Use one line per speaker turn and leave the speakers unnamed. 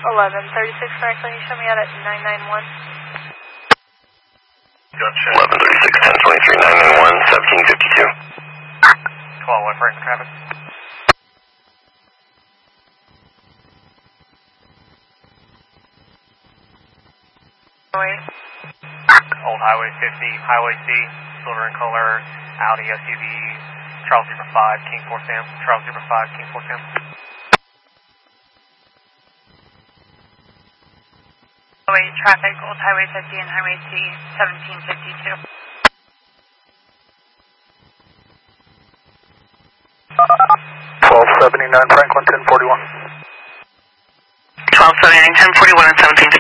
1136 Franklin, you show me out at 991.
Gotcha.
1136 1023 991 1752.
12-1 Franklin traffic. Old Highway 50, Highway C, silver in color, Audi SUV, Charles Zebra 5, King 4 Sam, Charles Zebra 5, King 4 Sam.
Highway traffic, Old Highway 50 and Highway C, 1752.
1279 Franklin 1041.
1279, 1041 and 1752.